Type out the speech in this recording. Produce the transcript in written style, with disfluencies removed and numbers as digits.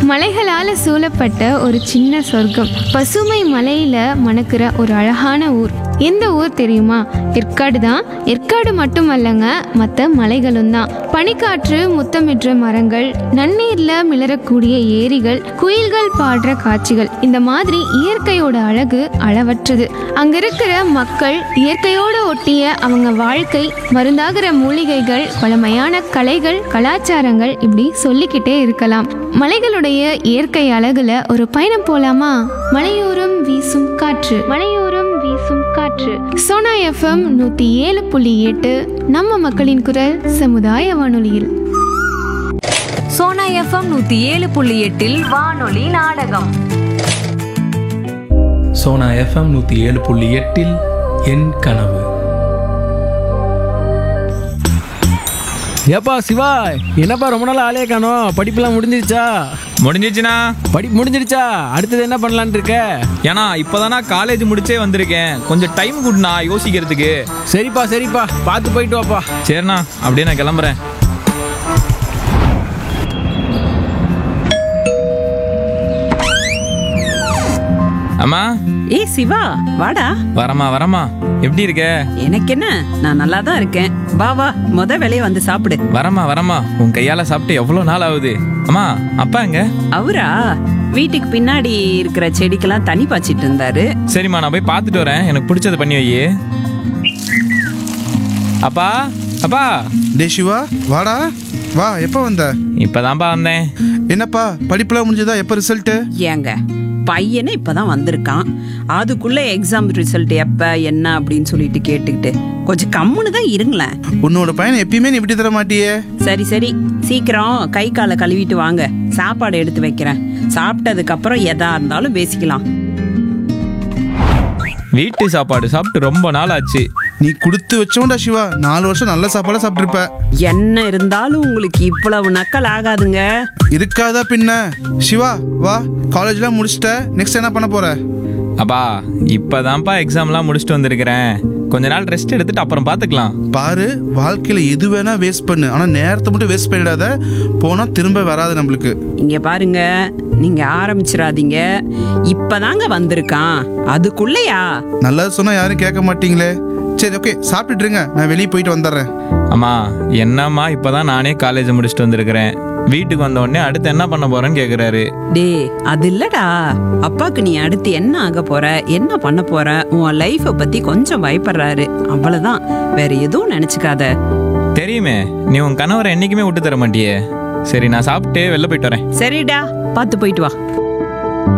மலைகளால் சூழப்பட்ட ஒரு சின்ன சொர்க்கம், பசுமை மலையில மணக்கிற ஒரு அழகான ஊர். எந்த ஊர் தெரியுமா? ஏற்காடு தான். ஏற்காடு மட்டுமல்லங்க, மற்ற மலைகளும் தான். பனிக்காற்று முத்தமிடுற மரங்கள், நன்னீர்ல மிளறக்கூடிய ஏரிகள், குயில்கள் பாடுற காட்சிகள், இந்த மாதிரி இயற்கையோட அழகு அளவற்றது. அங்க இருக்கிற மக்கள், இயற்கையோட ஒட்டிய அவங்க வாழ்க்கை, மருந்தாகிற மூலிகைகள், பழமையான கலைகள், கலாச்சாரங்கள், இப்படி சொல்லிக்கிட்டே இருக்கலாம். மலைகளுடைய இயற்கை அழகுல ஒரு பயணம் போலாமா? மலையோரம் வீசும் காற்று, மலையோரம் வீசும் காற்று. சோனா எஃப்எம் 107.8 நம்ம மக்களின் குரல் சமுதாய வானொலியில். சோனா எஃப்எம் 107.8 வானொலி நாடகம். சோனா எஃப்எம் 107.8 என் கனவு. ஏப்பா சிவா, என்னப்பா ரொம்ப நாள் ஆளே காணோம்? படிப்புலாம் முடிஞ்சிருச்சா? முடிஞ்சிச்சுண்ணா. படிப்பு முடிஞ்சிருச்சா? அடுத்தது என்ன பண்ணலான்னு இருக்க? ஏன்னா இப்போதானா காலேஜ் முடிச்சே வந்திருக்கேன். கொஞ்சம் டைம் கொடுண்ணா யோசிக்கிறதுக்கு. சரிப்பா சரிப்பா, பார்த்து போயிட்டு வாப்பா. சரிண்ணா, அப்படியே நான் கிளம்புறேன். அம்மா. ஏய் சிவா, வாடா. வரமா எப்படி இருக்க? எனக்கு என்ன, நான் நல்லா தான் இருக்கேன். வா வா, வேலையை வந்து சாப்பிடு. வரமா உன் கையால சாப்பிட்டு எவ்வளவு நாள் ஆகுது. அம்மா, அப்பா எங்க? அவரா வீட்டுக்கு பின்னாடி இருக்கிற செடிக்கெல்லாம் தண்ணி பாய்ச்சிட்டு இருந்தாரு. சரிம்மா, நான் போய் பார்த்துட்டு வரேன். எனக்கு பிடிச்சது பண்ணி வை. அப்பா அப்பா. டே சிவா, வாடா வா. எப்போ வந்த? இப்பதான்ப்பா வந்தேன். என்னப்பா படிப்புலாம் முடிஞ்சதா? எப்போ ரிசல்ட்டு? ஏங்க, பையனே இப்பதான் வந்திருக்கான், அதுக்குள்ள எக்ஸாம் ரிசல்ட் எப்ப என்ன அப்படின்னு சொல்லிட்டு கேட்டுக்கிட்டு கொஞ்சம் கம்முன்னு தான் இருங்களேன். உன்னோட பையனை எப்பயுமே நீ விட்டு தர மாட்டியே. சரி சரி, சீக்கிரம் கை காலை கழுவிட்டு வாங்க, சாப்பாடு எடுத்து வைக்கிறேன். சாப்பிட்டதுக்கு அப்புறம் எதா இருந்தாலும் பேசிக்கலாம். வீட்டு சாப்பாடு சாப்பிட்டு ரொம்ப நாள் ஆச்சு. நீ கொடுத்து வச்சோண்டா சிவா, 4 வருஷம் நல்ல சாப்பாடா சாப்பிட்டுருப்ப. என்ன இருந்தாலும் உங்களுக்கு இவ்வளவு நக்கல் ஆகாதுங்க. இருக்காதா பின்ன. சிவா வா, காலேஜ்லாம் முடிச்சிட்ட, நெக்ஸ்ட் என்ன பண்ண போற? அப்பா, இப்பதான்ப்பா எக்ஸாம்லாம் முடிச்சுட்டு வந்திருக்கிறேன். கொஞ்ச நாள் ரெஸ்ட் எடுத்துட்டு அப்புறம் பாத்துக்கலாம். பாரு, வாழ்க்கையில எது வேணா வேஸ்ட் பண்ணு, ஆனா நேரத்தை மட்டும் வேஸ்ட் பண்ணிடாத. போனா திரும்ப வராது நம்மளுக்கு. இங்க பாருங்க, நீங்க ஆரம்பிச்சிடாதீங்க. இப்பதாங்க வந்திருக்கான், அதுக்குள்ளயா? நல்லது சொன்னா யாரும் கேட்க மாட்டீங்களே. சரி ஓகே, சாப்பிட்டுட்டு இருங்க, நான் வெளியே போயிட்டு வந்துடுறேன். அம்மா, என்னம்மா இப்பதான் நானே காலேஜ் முடிச்சுட்டு வந்திருக்கிறேன். வீட்டுக்கு வந்த உடனே அடுத்து என்ன பண்ண போறேன்னு கேக்குறாரு. டே, அது இல்லடா, அப்பாக்கு நீ அடுத்து என்ன ஆக போற, என்ன பண்ண போற, உன் லைஃப பத்தி கொஞ்சம் பயப்படுறாரு, அவ்வளவுதான். வேற எதுவும் நினைச்சுக்காத. தெரியுமே, நீ உன் கணவரை என்னைக்குமே விட்டு தர மாட்டியே. சரி, நான் சாப்பிட்டு வெளில போயிட்டு வரேன். சரிடா, பார்த்து போயிட்டு வா.